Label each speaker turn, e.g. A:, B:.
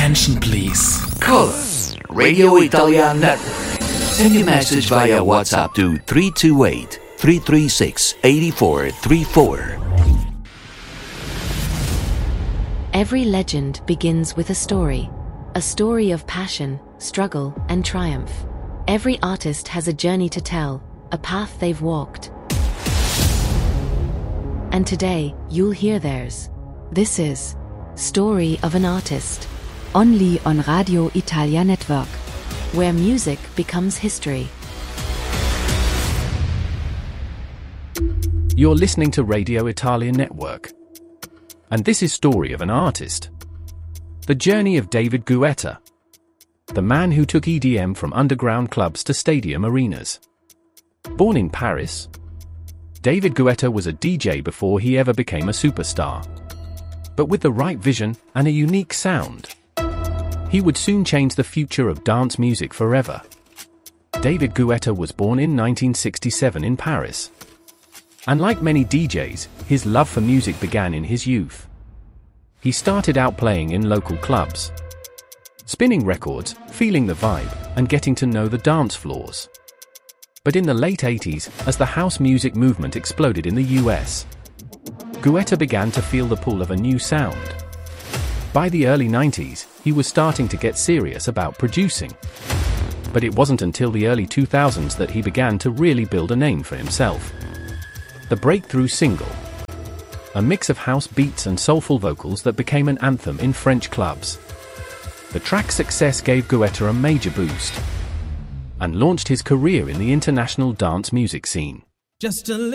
A: attention, please.
B: Call us, Radio Italian Network. Send your message via WhatsApp to 328-336-8434.
C: Every legend begins with a story of passion, struggle, and triumph. Every artist has a journey to tell, a path they've walked. And today, you'll hear theirs. This is Story of an Artist, only on Radio Italia Network, where music becomes history.
D: You're listening to Radio Italia Network, and this is Story of an Artist. The journey of David Guetta, the man who took EDM from underground clubs to stadium arenas. Born in Paris, David Guetta was a DJ before he ever became a superstar. But with the right vision and a unique sound, he would soon change the future of dance music forever. David Guetta was born in 1967 in Paris. And like many DJs, his love for music began in his youth. He started out playing in local clubs, spinning records, feeling the vibe, and getting to know the dance floors. But in the late 80s, as the house music movement exploded in the US, Guetta began to feel the pull of a new sound. By the early 90s, he was starting to get serious about producing. But it wasn't until the early 2000s that he began to really build a name for himself. The breakthrough single, a mix of house beats and soulful vocals that became an anthem in French clubs. The track's success gave Guetta a major boost and launched his career in the international dance music scene.
A: Just a